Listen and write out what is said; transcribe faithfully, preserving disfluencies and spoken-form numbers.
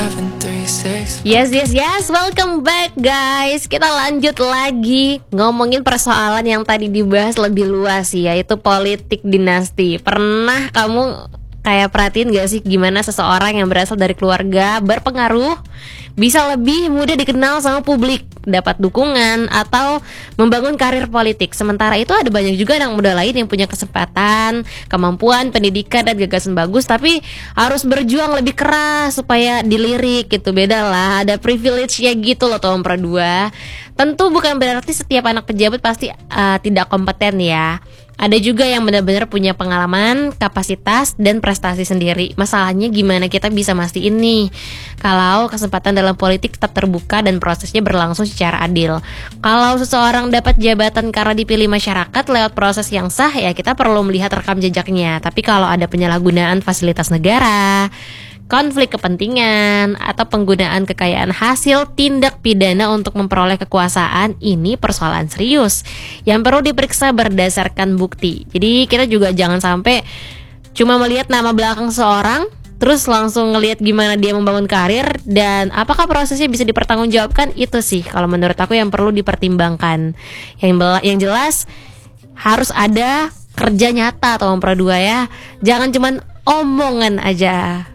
Yes, yes, yes, welcome back guys. Kita lanjut lagi ngomongin persoalan yang tadi dibahas lebih luas, yaitu politik dinasti. Pernah kamu kayak perhatiin gak sih gimana seseorang yang berasal dari keluarga berpengaruh bisa lebih mudah dikenal sama publik, dapat dukungan, atau membangun karir politik. Sementara itu ada banyak juga anak muda lain yang punya kesempatan, kemampuan, pendidikan, dan gagasan bagus, tapi harus berjuang lebih keras supaya dilirik gitu. Beda lah, ada privilege-nya gitu loh Tom Pradua. Tentu bukan berarti setiap anak pejabat pasti uh, tidak kompeten ya. Ada juga yang benar-benar punya pengalaman, kapasitas, dan prestasi sendiri. Masalahnya gimana kita bisa mastiin nih kalau kesempatan dalam politik tetap terbuka dan prosesnya berlangsung secara adil. Kalau seseorang dapat jabatan karena dipilih masyarakat lewat proses yang sah, ya kita perlu melihat rekam jejaknya. Tapi kalau ada penyalahgunaan fasilitas negara, konflik kepentingan, atau penggunaan kekayaan hasil tindak pidana untuk memperoleh kekuasaan, ini persoalan serius yang perlu diperiksa berdasarkan bukti. Jadi kita juga jangan sampai cuma melihat nama belakang seorang terus langsung ngelihat gimana dia membangun karir dan apakah prosesnya bisa dipertanggungjawabkan. Itu sih kalau menurut aku yang perlu dipertimbangkan. Yang bela- yang jelas harus ada kerja nyata Tom Pradua ya. Jangan cuman omongan aja.